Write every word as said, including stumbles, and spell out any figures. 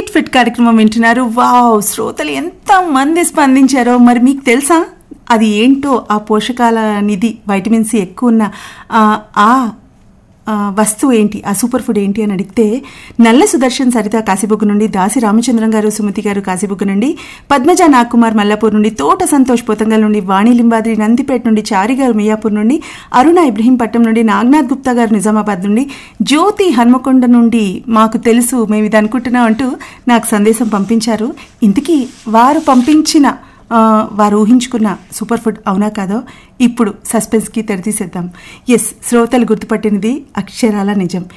Eat fit కార్యక్రమం వింటున్నారు. Wow, శ్రోతలు ఎంత మంది స్పందించారో. మరి మీకు తెలుసా అది ఏంటో? ఆ పోషకాల నిధి వైటమిన్ సి ఎక్కువ ఉన్న ఆ వస్తువు ఏంటి, ఆ సూపర్ ఫుడ్ ఏంటి అని అడిగితే నల్ల సుదర్శన్ సరిత కాశీబుగ్గ నుండి, దాసి రామచంద్రం గారు సుమతి గారు కాశీబుగ్గ నుండి, పద్మజ నాగ్కుమార్ మల్లాపూర్ నుండి, తోట సంతోష్ పోతంగల్ నుండి, వాణి లింబాద్రి నందిపేట నుండి, చారి గారు మియాపూర్ నుండి, అరుణ ఇబ్రహీంపట్నం నుండి, నాగనాథ్ గుప్తా గారు నిజామాబాద్ నుండి, జ్యోతి హన్మకొండ నుండి మాకు తెలుసు మేము ఇది అనుకుంటున్నాం అంటూ నాకు సందేశం పంపించారు. ఇంతకీ వారు పంపించిన వారు ఊహించుకున్న సూపర్ ఫుడ్ అవునా కాదో ఇప్పుడు సస్పెన్స్కి తెరతీసేద్దాం. ఎస్, శ్రోతలు గుర్తుపట్టినది అక్షరాల నిజం.